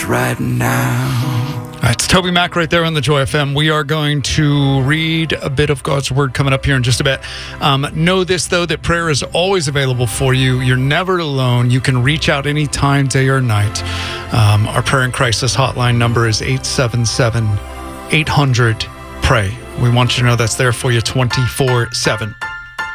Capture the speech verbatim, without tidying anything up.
right now. All right, it's Toby Mac right there on the Joy F M. We are going to read a bit of God's Word coming up here in just a bit. Um, know this, though, that prayer is always available for you. You're never alone. You can reach out anytime, day or night. Um, our prayer and crisis hotline number is eight seven seven, eight hundred, pray. We want you to know that's there for you twenty-four seven.